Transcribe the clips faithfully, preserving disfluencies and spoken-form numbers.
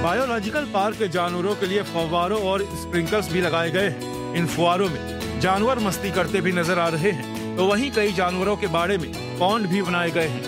Biological park के जानवरों के लिए फव्वारों और स्प्रिंकलर्स भी लगाए गए हैं। इन फुहारों में जानवर मस्ती करते भी नजर आ रहे हैं, तो वहीं कई जानवरों के बाड़े में पॉन्ड भी बनाए गए हैं।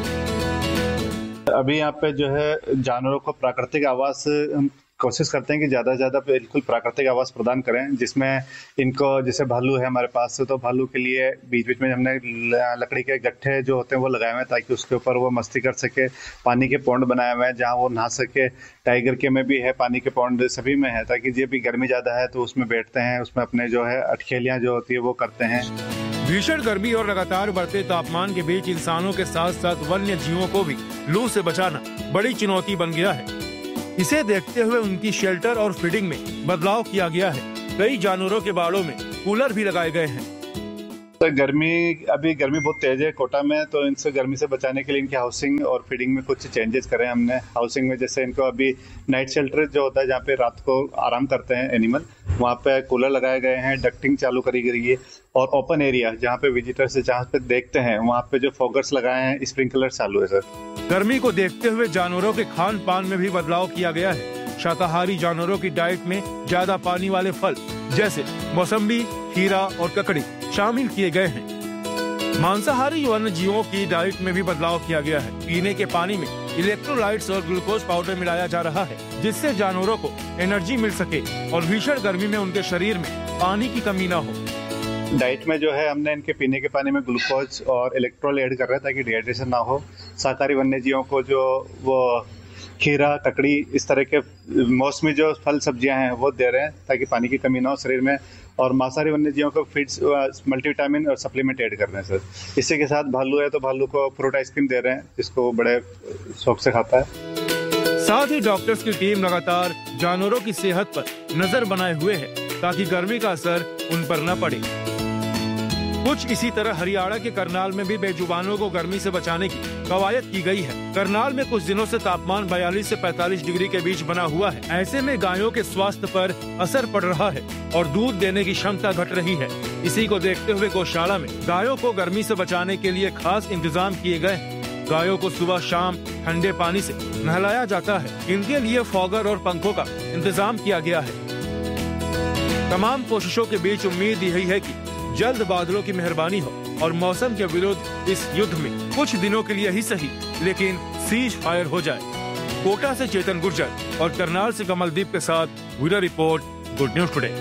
अभी यहाँ पे जो है जानवरों को प्राकृतिक आवास कोशिश करते हैं कि ज़्यादा से ज़्यादा बिल्कुल प्राकृतिक आवास प्रदान करें, जिसमें इनको जैसे भालू है हमारे पास, तो भालू के लिए बीच बीच में हमने लकड़ी के गट्ठे जो होते हैं वो लगाए हुए हैं ताकि उसके ऊपर वो मस्ती कर सके। पानी के पौंड बनाए हुए हैं जहाँ वो नहा सके। टाइगर के में भी है पानी के पौंड, सभी में है, ताकि जब भी गर्मी ज़्यादा है तो उसमें बैठते हैं, उसमें अपने जो है अटखेलियाँ जो होती है वो करते हैं। भीषण गर्मी और लगातार बढ़ते तापमान के बीच इंसानों के साथ साथ वन्य जीवों को भी लू से बचाना बड़ी चुनौती बन गया है। इसे देखते हुए उनकी शेल्टर और फीडिंग में बदलाव किया गया है। कई जानवरों के बाड़ों में कूलर भी लगाए गए हैं। तो गर्मी अभी गर्मी बहुत तेज है कोटा में, तो इनसे गर्मी से बचाने के लिए इनकी हाउसिंग और फीडिंग में कुछ चेंजेस करे हमने। हाउसिंग में जैसे इनको अभी नाइट शेल्टर जो होता है जहाँ पे रात को आराम करते हैं एनिमल, वहाँ पे कूलर लगाए गए हैं, डक्टिंग चालू करी गई है, और ओपन एरिया जहाँ पे विजिटर्स जहाँ पे देखते हैं वहाँ पे जो फॉगर्स लगाए हैं, स्प्रिंकलर चालू है सर। गर्मी को देखते हुए जानवरों के खान पान में भी बदलाव किया गया है। शाकाहारी जानवरों की डाइट में ज्यादा पानी वाले फल जैसे मौसम्बी, खीरा और ककड़ी शामिल किए गए हैं। मांसाहारी वन्य जीवों की डाइट में भी बदलाव किया गया है। पीने के पानी में इलेक्ट्रोलाइट्स और ग्लूकोज पाउडर मिलाया जा रहा है, जिससे जानवरों को एनर्जी मिल सके और भीषण गर्मी में उनके शरीर में पानी की कमी न हो। डाइट में जो है हमने इनके पीने के पानी में ग्लूकोज और इलेक्ट्रोल ऐड कर रहे हैं ताकि डिहाइड्रेशन ना हो। शाकाहारी वन्य जीवों को जो वो खीरा, ककड़ी, इस तरह के मौसमी जो फल सब्जियां हैं वो दे रहे हैं ताकि पानी की कमी ना हो शरीर में। और मांसाहारी वन्य जीवों को फीड्स, मल्टीविटामिन और सप्लीमेंट ऐड कर रहे हैं सर। इसी के साथ भालू है तो भालू को फ्रूट आइसक्रीम दे रहे हैं, जिसको बड़े शौक से खाता है। साथ ही डॉक्टर्स की टीम लगातार जानवरों की सेहत पर नजर बनाए हुए है ताकि गर्मी का असर उन पर न पड़े। कुछ इसी तरह हरियाणा के करनाल में भी बेजुबानों को गर्मी से बचाने की कवायद की गई है। करनाल में कुछ दिनों से तापमान बयालीस से पैंतालीस डिग्री के बीच बना हुआ है। ऐसे में गायों के स्वास्थ्य पर असर पड़ रहा है और दूध देने की क्षमता घट रही है। इसी को देखते हुए गौशाला में गायों को गर्मी से बचाने के लिए खास इंतजाम किए गए हैं। गायों को सुबह शाम ठंडे पानी से नहलाया जाता है। इनके लिए फॉगर और पंखों का इंतजाम किया गया है। तमाम कोशिशों के बीच उम्मीद यही है कि जल्द बादलों की मेहरबानी हो और मौसम के विरुद्ध इस युद्ध में कुछ दिनों के लिए ही सही लेकिन सीज फायर हो जाए। कोटा से चेतन गुर्जर और करनाल से कमलदीप के साथ bureau report, good news today.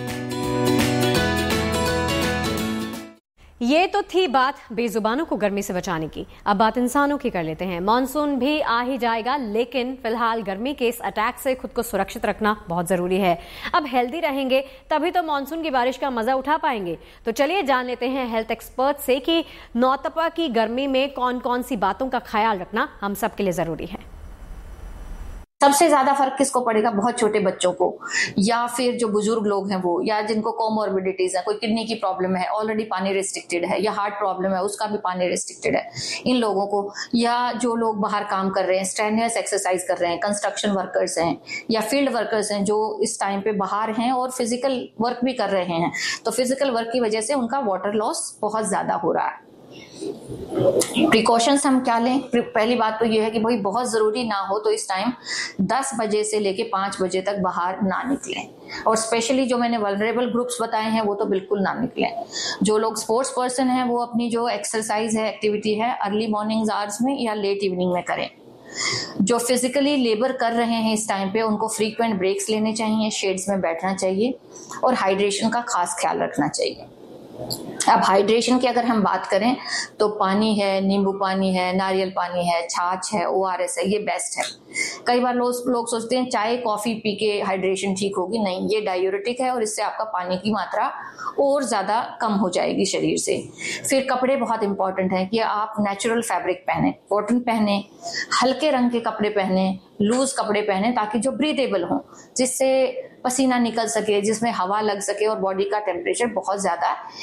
ये तो थी बात बेजुबानों को गर्मी से बचाने की। अब बात इंसानों की कर लेते हैं। मॉनसून भी आ ही जाएगा, लेकिन फिलहाल गर्मी के इस अटैक से खुद को सुरक्षित रखना बहुत जरूरी है। अब हेल्दी रहेंगे तभी तो मॉनसून की बारिश का मजा उठा पाएंगे। तो चलिए जान लेते हैं हेल्थ एक्सपर्ट से कि नौतपा की गर्मी में कौन कौन सी बातों का ख्याल रखना हम सब के लिए जरूरी है। सबसे ज्यादा फर्क किसको पड़ेगा? बहुत छोटे बच्चों को, या फिर जो बुजुर्ग लोग हैं वो, या जिनको कोमोर्बिडिटीज है, कोई किडनी की प्रॉब्लम है, ऑलरेडी पानी रिस्ट्रिक्टेड है, या हार्ट प्रॉब्लम है उसका भी पानी रिस्ट्रिक्टेड है, इन लोगों को, या जो लोग बाहर काम कर रहे हैं, स्ट्रेनियस एक्सरसाइज कर रहे हैं, कंस्ट्रक्शन वर्कर्स हैं या फील्ड वर्कर्स हैं जो इस टाइम पे बाहर हैं और फिजिकल वर्क भी कर रहे हैं, तो फिजिकल वर्क की वजह से उनका वाटर लॉस बहुत ज्यादा हो रहा है। प्रिकॉशंस हम क्या लें? पहली बात तो यह है कि भाई बहुत जरूरी ना हो तो इस टाइम दस बजे से लेके पांच बजे तक बाहर ना निकलें, और स्पेशली जो मैंने वल्नरेबल ग्रुप्स बताए हैं वो तो बिल्कुल ना निकलें। जो लोग स्पोर्ट्स पर्सन हैं वो अपनी जो एक्सरसाइज है, एक्टिविटी है, अर्ली मॉर्निंग आवर्स में या लेट इवनिंग में करें। जो फिजिकली लेबर कर रहे हैं इस टाइम पे उनको फ्रीक्वेंट ब्रेक्स लेने चाहिए, शेड्स में बैठना चाहिए और हाइड्रेशन का खास ख्याल रखना चाहिए। अब हाइड्रेशन की अगर हम बात करें तो पानी है, नींबू पानी है, नारियल पानी है, छाछ है, ओआरएस है, ये बेस्ट है। कई बार लोग लोग सोचते हैं चाय कॉफी पी के हाइड्रेशन ठीक होगी, नहीं, ये डायूरेटिक है और इससे आपका पानी की मात्रा और ज्यादा कम हो जाएगी शरीर से। फिर कपड़े बहुत इंपॉर्टेंट हैं कि आप नेचुरल फैब्रिक पहने, कॉटन पहने, हल्के रंग के कपड़े पहने, लूज कपड़े पहने ताकि जो ब्रीदेबल हो, जिससे पसीना निकल सके, जिसमें हवा लग सके और बॉडी का टेम्परेचर बहुत ज्यादा हीटेड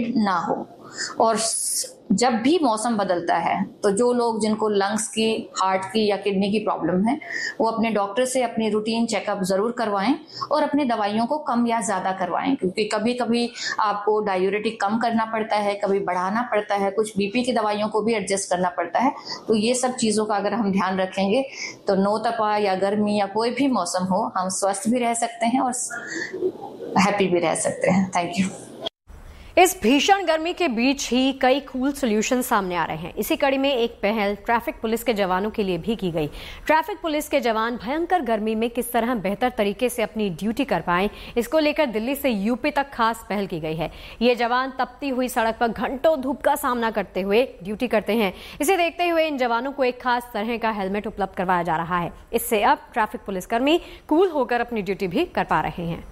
एड ना हो। और जब भी मौसम बदलता है तो जो लोग जिनको लंग्स की, हार्ट की या किडनी की प्रॉब्लम है वो अपने डॉक्टर से अपनी रूटीन चेकअप जरूर करवाएं और अपनी दवाइयों को कम या ज्यादा करवाएं, क्योंकि कभी कभी आपको डायूरेटिक कम करना पड़ता है, कभी बढ़ाना पड़ता है, कुछ बीपी की दवाइयों को भी एडजस्ट करना पड़ता है। तो ये सब चीजों का अगर हम ध्यान रखेंगे तो नो तपा या गर्मी या कोई भी मौसम हो, हम स्वस्थ भी रह सकते हैं और हैप्पी भी रह सकते हैं। Thank you. इस भीषण गर्मी के बीच ही कई कूल सॉल्यूशन सामने आ रहे हैं। इसी कड़ी में एक पहल ट्रैफिक पुलिस के जवानों के लिए भी की गई। ट्रैफिक पुलिस के जवान भयंकर गर्मी में किस तरह बेहतर तरीके से अपनी ड्यूटी कर पाएं, इसको लेकर दिल्ली से यूपी तक खास पहल की गई है। ये जवान तपती हुई सड़क पर घंटों धूप का सामना करते हुए ड्यूटी करते हैं। इसे देखते हुए इन जवानों को एक खास तरह का हेलमेट उपलब्ध करवाया जा रहा है। इससे अब ट्रैफिक पुलिसकर्मी कूल होकर अपनी ड्यूटी भी कर पा रहे हैं।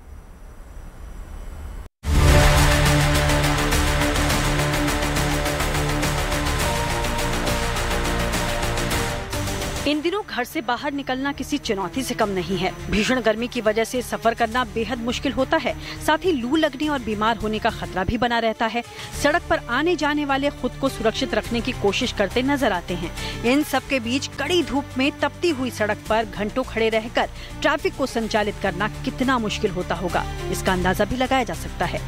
इन दिनों घर से बाहर निकलना किसी चुनौती से कम नहीं है। भीषण गर्मी की वजह से सफर करना बेहद मुश्किल होता है। साथ ही लू लगने और बीमार होने का खतरा भी बना रहता है। सड़क पर आने जाने वाले खुद को सुरक्षित रखने की कोशिश करते नजर आते हैं। इन सब के बीच कड़ी धूप में तपती हुई सड़क पर घंटों खड़े रहकर ट्रैफिक को संचालित करना कितना मुश्किल होता होगा, इसका अंदाजा भी लगाया जा सकता है।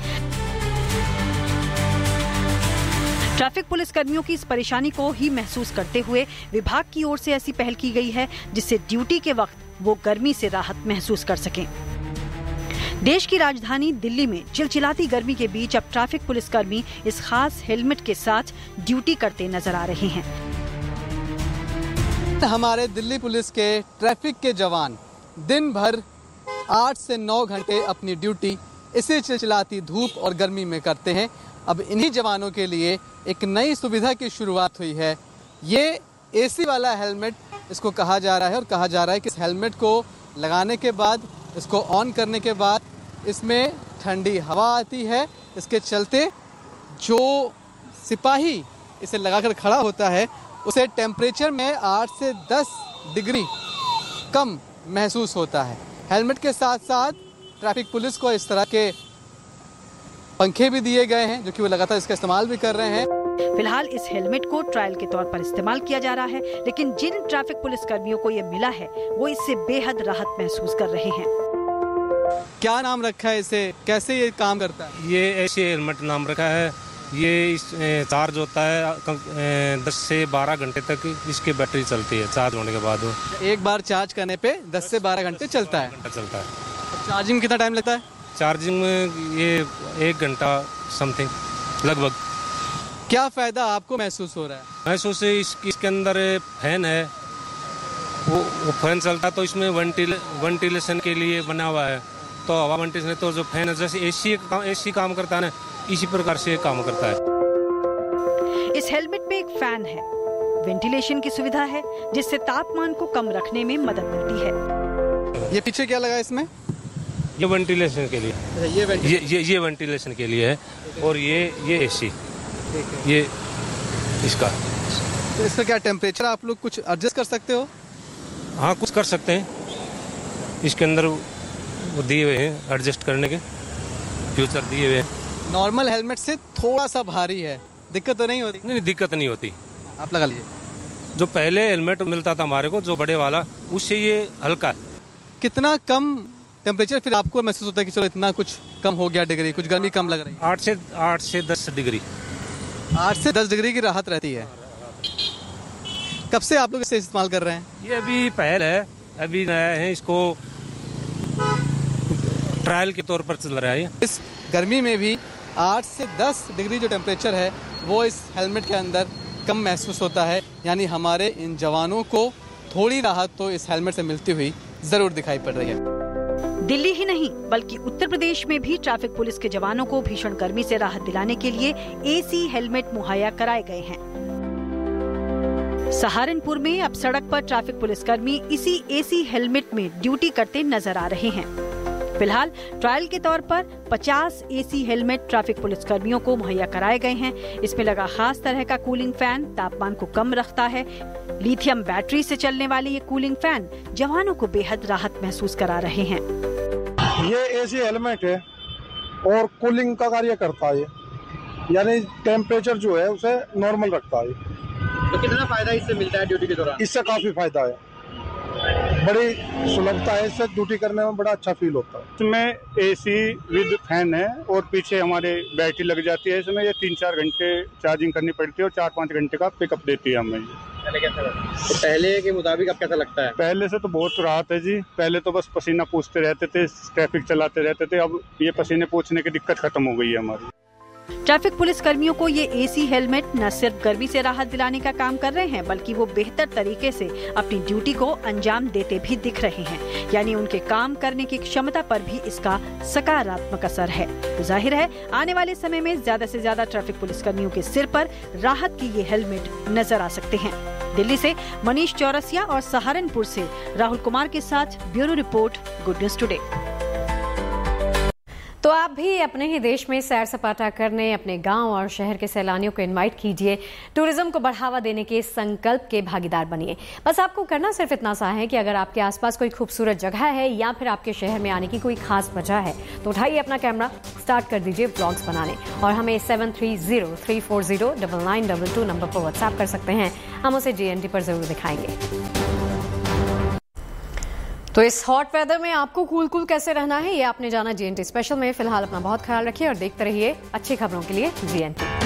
ट्रैफिक पुलिस कर्मियों की इस परेशानी को ही महसूस करते हुए विभाग की ओर से ऐसी पहल की गई है जिससे ड्यूटी के वक्त वो गर्मी से राहत महसूस कर सकें। देश की राजधानी दिल्ली में चिलचिलाती गर्मी के बीच अब ट्रैफिक पुलिस कर्मी इस खास हेलमेट के साथ ड्यूटी करते नजर आ रहे हैं। हमारे दिल्ली पुलिस के ट्रैफिक के जवान दिन भर आठ से नौ घंटे अपनी ड्यूटी इसी चिलचिलाती धूप और गर्मी में करते हैं। अब इन्हीं जवानों के लिए एक नई सुविधा की शुरुआत हुई है। ये एसी वाला हेलमेट इसको कहा जा रहा है और कहा जा रहा है कि इस हेलमेट को लगाने के बाद, इसको ऑन करने के बाद इसमें ठंडी हवा आती है। इसके चलते जो सिपाही इसे लगाकर खड़ा होता है उसे टेम्परेचर में आठ से दस डिग्री कम महसूस होता है। हेलमेट के साथ साथ ट्रैफिक पुलिस को इस तरह के पंखे भी दिए गए हैं जो कि वो लगातार इसका इस्तेमाल भी कर रहे हैं। फिलहाल इस हेलमेट को ट्रायल के तौर पर इस्तेमाल किया जा रहा है, लेकिन जिन ट्रैफिक पुलिस कर्मियों को ये मिला है वो इससे बेहद राहत महसूस कर रहे हैं। क्या नाम रखा है इसे, कैसे ये काम करता है? ये ऐसे हेलमेट नाम रखा है। ये इस चार्ज होता है दस से बारह घंटे तक इसकी बैटरी चलती है। चार्ज होने के बाद वो एक बार चार्ज करने पे दस से बारह घंटे चलता है घंटा चलता है। चार्जिंग कितना टाइम लगता है? चार्जिंग में ये एक घंटा समथिंग लगभग। क्या फायदा आपको महसूस हो रहा है? महसूस इस, इसके अंदर फैन है, वो, वो फैन चलता है तो इसमें वेंटिले, वेंटिलेशन के लिए बना हुआ है। तो हवा वेंटिलेशन, तो जो फैन है जैसे एसी एसी काम करता है ना, इसी प्रकार से काम करता है। इस हेलमेट में एक फैन है, वेंटिलेशन की सुविधा है जिससे तापमान को कम रखने में मदद मिलती है। ये पीछे क्या लगा इसमें? ये वेंटिलेशन के लिए, ये वेंटिलेशन। ये ये ये वेंटिलेशन के लिए है। और ये ये एसी, ये इसका। तो इसका क्या टेम्परेचर आप लोग कुछ एडजस्ट कर सकते हो? हाँ, कुछ कर सकते हैं। इसके अंदर वो दिए हुए हैं एडजस्ट करने के फ्यूचर दिए हुए हैं। नॉर्मल हेलमेट से थोड़ा सा भारी है, दिक्कत तो नहीं होती? नहीं, दिक्कत नहीं होती। आप लगा लीजिए। जो पहले हेलमेट मिलता था हमारे को, जो बड़े वाला, उससे ये हल्का है। कितना कम टेम्परेचर फिर आपको महसूस होता है कि चलो इतना कुछ कम हो गया डिग्री, कुछ गर्मी कम लग रही है? आठ से आठ से दस डिग्री आठ से दस डिग्री की राहत रहती है। कब से आप लोग इसे इस्तेमाल कर रहे हैं? ये अभी पहल है, अभी नया है, इसको ट्रायल के तौर पर चल रहा है। इस गर्मी में भी आठ से दस डिग्री जो टेम्परेचर है वो इस हेलमेट के अंदर कम महसूस होता है। यानी हमारे इन जवानों को थोड़ी राहत तो इस हेलमेट से मिलती हुई जरूर दिखाई पड़ रही है। दिल्ली ही नहीं बल्कि उत्तर प्रदेश में भी ट्रैफिक पुलिस के जवानों को भीषण गर्मी से राहत दिलाने के लिए एसी हेलमेट मुहैया कराए गए हैं। सहारनपुर में अब सड़क पर ट्रैफिक पुलिसकर्मी इसी एसी हेलमेट में ड्यूटी करते नजर आ रहे हैं। फिलहाल ट्रायल के तौर पर पचास एसी हेलमेट ट्रैफिक पुलिसकर्मियों को मुहैया कराए गए हैं। इसमें लगा खास तरह का कूलिंग फैन तापमान को कम रखता है। लिथियम बैटरी से चलने वाले ये कूलिंग फैन जवानों को बेहद राहत महसूस करा रहे हैं। ये एसी हेलमेट है और कूलिंग का कार्य करता है। यानी टेम्परेचर जो है उसे नॉर्मल रखता है। तो कितना फायदा इससे मिलता है ड्यूटी के दौरान? इससे काफी फायदा है, बड़ी सुलभता है, इससे ड्यूटी करने में बड़ा अच्छा फील होता है। इसमें एसी विद फैन है और पीछे हमारे बैटरी लग जाती है। इसमें ये तीन चार घंटे चार्जिंग करनी पड़ती है और चार पाँच घंटे का पिकअप देती है हमें। पहले कैसा लगता? तो पहले के मुताबिक अब कैसा लगता है? पहले से तो बहुत राहत है जी। पहले तो बस पसीना पूछते रहते थे, ट्रैफिक चलाते रहते थे, अब ये पसीने पूछने की दिक्कत खत्म हो गई है हमारी। ट्रैफिक पुलिस कर्मियों को ये एसी हेलमेट न सिर्फ गर्मी से राहत दिलाने का काम कर रहे हैं, बल्कि वो बेहतर तरीके से अपनी ड्यूटी को अंजाम देते भी दिख रहे हैं। यानी उनके काम करने की क्षमता पर भी इसका सकारात्मक असर है। तो जाहिर है आने वाले समय में ज्यादा से ज्यादा ट्रैफिक पुलिस कर्मियों के सिर पर राहत की ये हेलमेट नजर आ सकते हैं। दिल्ली से मनीष चौरसिया और सहारनपुर से राहुल कुमार के साथ bureau report, good news today. तो आप भी अपने ही देश में सैर सपाटा करने अपने गांव और शहर के सैलानियों को इनवाइट कीजिए। टूरिज्म को बढ़ावा देने के संकल्प के भागीदार बनिए। बस आपको करना सिर्फ इतना सा है कि अगर आपके आसपास कोई खूबसूरत जगह है या फिर आपके शहर में आने की कोई खास वजह है तो उठाइए अपना कैमरा, स्टार्ट कर दीजिए ब्लॉग्स बनाने और हमें seven three zero three four zero double nine double two number पर व्हाट्सएप कर सकते हैं। हम उसे जी एन टी पर जरूर दिखाएंगे। तो इस हॉट वेदर में आपको कूल कूल कैसे रहना है ये आपने जाना जी एन टी स्पेशल में। फिलहाल अपना बहुत ख्याल रखिए और देखते रहिए अच्छी खबरों के लिए जी एन टी।